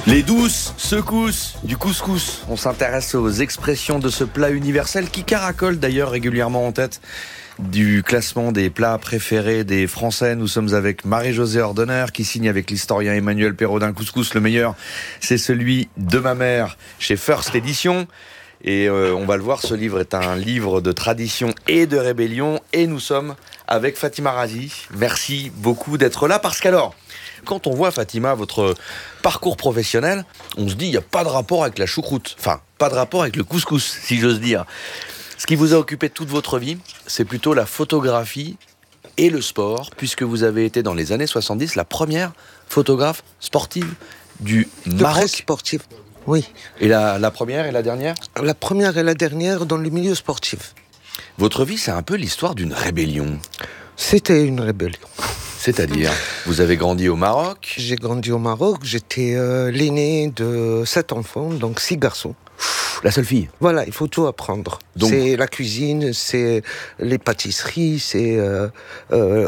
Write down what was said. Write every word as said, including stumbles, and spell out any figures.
Les douces secousses du couscous. On s'intéresse aux expressions de ce plat universel qui caracole d'ailleurs régulièrement en tête du classement des plats préférés des Français. Nous sommes avec Marie-Josée Ordener qui signe avec l'historien Emmanuel Perraudin Couscous. Le meilleur, c'est celui de ma mère chez First Édition. Et euh, on va le voir, ce livre est un livre de tradition et de rébellion. Et nous sommes avec Fatima Razi. Merci beaucoup d'être là parce qu'alors, quand on voit, Fatima, votre parcours professionnel, on se dit il n'y a pas de rapport avec la choucroute. Enfin, pas de rapport avec le couscous, si j'ose dire. Ce qui vous a occupé toute votre vie, c'est plutôt la photographie et le sport, puisque vous avez été dans les années soixante-dix la première photographe sportive du De Maroc. presse sportive, oui. Et la, la première et la dernière ? La première et la dernière dans le milieu sportif. Votre vie, c'est un peu l'histoire d'une rébellion. C'était une rébellion. C'est-à-dire, vous avez grandi au Maroc. J'ai grandi au Maroc, j'étais euh, l'aîné de sept enfants, donc six garçons. La seule fille. Voilà, il faut tout apprendre. Donc- C'est la cuisine, c'est les pâtisseries, c'est euh, euh,